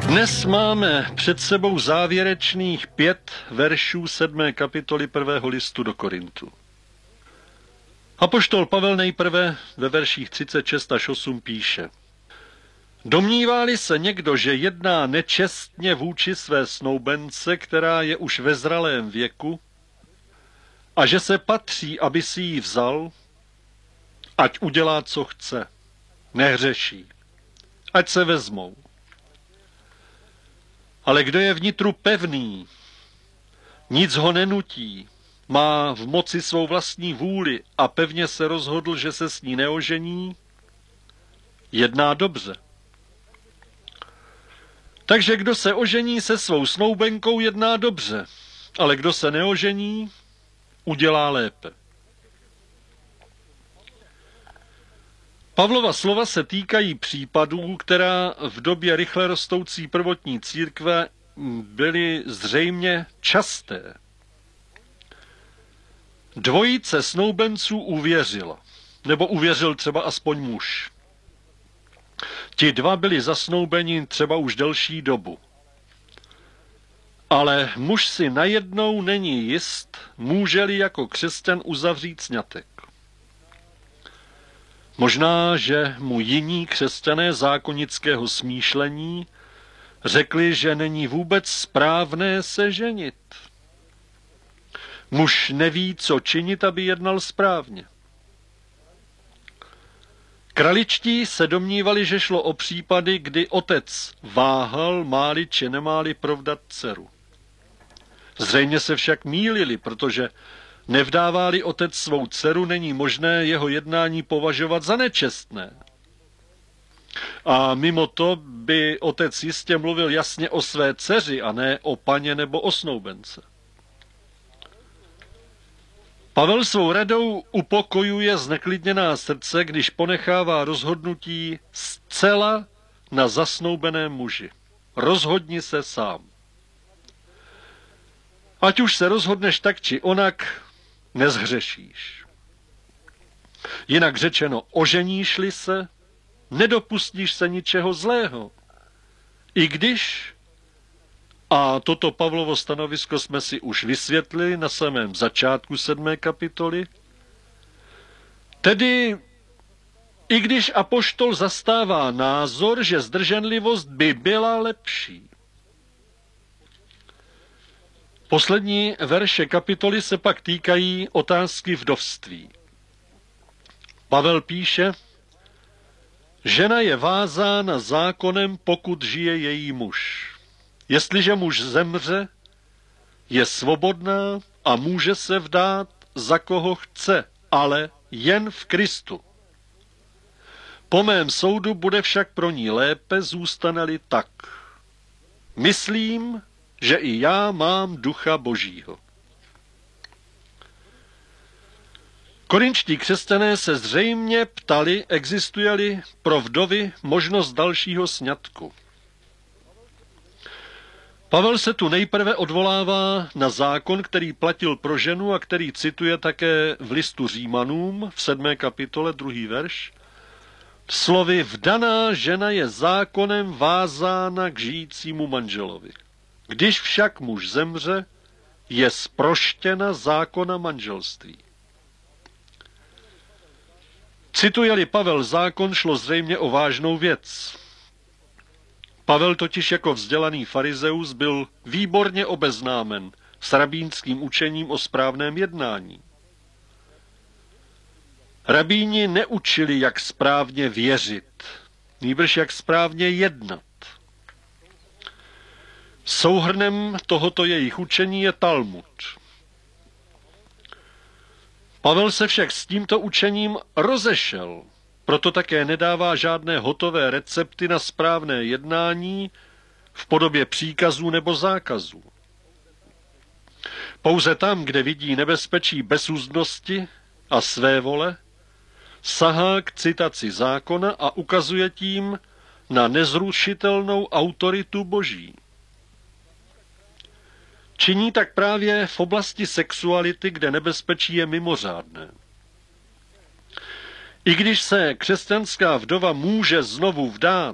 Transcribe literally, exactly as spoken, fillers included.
Dnes máme před sebou závěrečných pět veršů sedmé kapitoly prvého listu do Korintu. Apoštol Pavel nejprve ve verších třicet šest až osm píše: Domnívá-li se někdo, že jedná nečestně vůči své snoubence, která je už ve zralém věku, a že se patří, aby si ji vzal, ať udělá, co chce, nehřeší, ať se vezmou. Ale kdo je vnitru pevný, nic ho nenutí, má v moci svou vlastní vůli a pevně se rozhodl, že se s ní neožení, jedná dobře. Takže kdo se ožení se svou snoubenkou, jedná dobře, ale kdo se neožení, udělá lépe. Pavlova slova se týkají případů, která v době rychle rostoucí prvotní církve byly zřejmě časté. Dvojice snoubenců uvěřila, nebo uvěřil třeba aspoň muž. Ti dva byli zasnoubeni třeba už delší dobu. Ale muž si najednou není jist, může-li jako křesťan uzavřít sňatek. Možná, že mu jiní křesťané zákonického smýšlení řekli, že není vůbec správné se ženit. Muž neví, co činit, aby jednal správně. Kraličtí se domnívali, že šlo o případy, kdy otec váhal, máli či nemáli provdat dceru. Zřejmě se však mýlili, protože nevdává-li otec svou dceru, není možné jeho jednání považovat za nečestné. A mimo to by otec jistě mluvil jasně o své dceři a ne o paně nebo o snoubence. Pavel svou radou upokojuje zneklidněná srdce, když ponechává rozhodnutí zcela na zasnoubeném muži. Rozhodni se sám. Ať už se rozhodneš tak či onak, nezhřešíš. Jinak řečeno, oženíš-li se, nedopustíš se ničeho zlého. I když, a toto Pavlovo stanovisko jsme si už vysvětlili na samém začátku sedmé kapitoly, tedy i když apoštol zastává názor, že zdrženlivost by byla lepší. Poslední verše kapitoly se pak týkají otázky vdovství. Pavel píše: Žena je vázána zákonem, pokud žije její muž. Jestliže muž zemře, je svobodná a může se vdát za koho chce, ale jen v Kristu. Po mém soudu bude však pro ní lépe, zůstane-li tak. Myslím, že i já mám ducha Božího. Korinčtí křesťané se zřejmě ptali, existuje-li pro vdovy možnost dalšího sňatku. Pavel se tu nejprve odvolává na zákon, který platil pro ženu a který cituje také v listu Římanům v sedmé kapitole druhý verš. Slovy vdaná žena je zákonem vázána k žijícímu manželovi. Když však muž zemře, je zproštěna zákona manželství. Cituje-li Pavel zákon, šlo zřejmě o vážnou věc. Pavel totiž jako vzdělaný farizeus byl výborně obeznámen s rabínským učením o správném jednání. Rabíni neučili, jak správně věřit, nýbrž jak správně jednat. Souhrnem tohoto jejich učení je Talmud. Pavel se však s tímto učením rozešel, proto také nedává žádné hotové recepty na správné jednání v podobě příkazů nebo zákazů. Pouze tam, kde vidí nebezpečí bezúzdnosti a svévole, sahá k citaci zákona a ukazuje tím na nezrušitelnou autoritu Boží. Činí tak právě v oblasti sexuality, kde nebezpečí je mimořádné. I když se křesťanská vdova může znovu vdát,